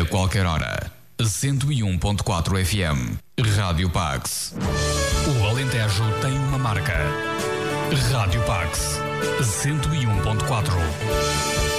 A qualquer hora. 101.4 FM. Rádio Pax. O Alentejo tem uma marca. Rádio Pax. 101.4.